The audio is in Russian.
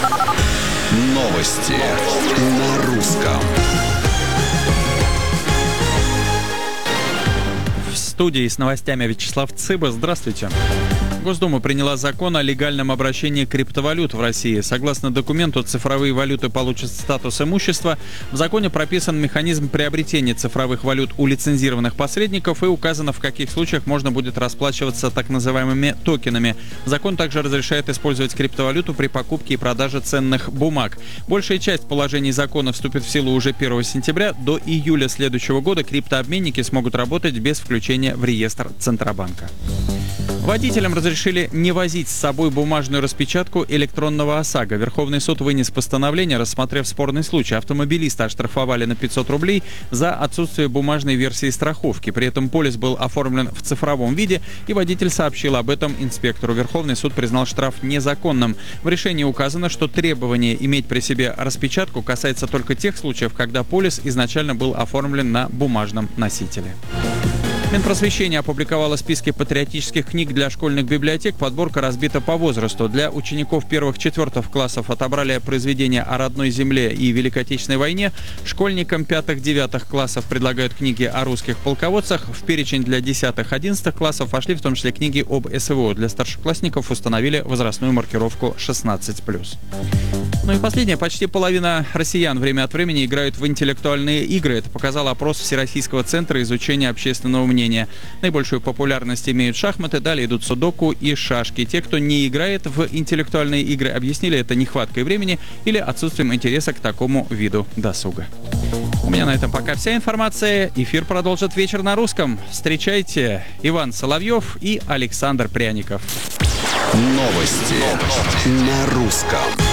Новости на русском. В студии с новостями Вячеслав Цыба. Здравствуйте. Госдума приняла закон о легальном обращении криптовалют в России. Согласно документу, цифровые валюты получат статус имущества. В законе прописан механизм приобретения цифровых валют у лицензированных посредников и указано, в каких случаях можно будет расплачиваться так называемыми токенами. Закон также разрешает использовать криптовалюту при покупке и продаже ценных бумаг. Большая часть положений закона вступит в силу уже 1 сентября. До июля следующего года криптообменники смогут работать без включения в реестр Центробанка. Водителям разрешили не возить с собой бумажную распечатку электронного ОСАГО. Верховный суд вынес постановление, рассмотрев спорный случай. Автомобилиста оштрафовали на 500 рублей за отсутствие бумажной версии страховки. При этом полис был оформлен в цифровом виде, и водитель сообщил об этом инспектору. Верховный суд признал штраф незаконным. В решении указано, что требование иметь при себе распечатку касается только тех случаев, когда полис изначально был оформлен на бумажном носителе. Минпросвещение опубликовало списки патриотических книг для школьных библиотек. Подборка разбита по возрасту. Для учеников 1-4 классов отобрали произведения о родной земле и Великой Отечественной войне. Школьникам 5-9 классов предлагают книги о русских полководцах. В перечень для 10-11 классов вошли в том числе книги об СВО. Для старшеклассников установили возрастную маркировку 16+. Ну и последнее. Почти половина россиян время от времени играют в интеллектуальные игры. Это показал опрос Всероссийского центра изучения общественного мнения. Наибольшую популярность имеют шахматы, далее идут судоку и шашки. Те, кто не играет в интеллектуальные игры, объяснили это нехваткой времени или отсутствием интереса к такому виду досуга. У меня на этом пока вся информация. Эфир продолжит вечер на русском. Встречайте, Иван Соловьев и Александр Пряников. Новости на русском.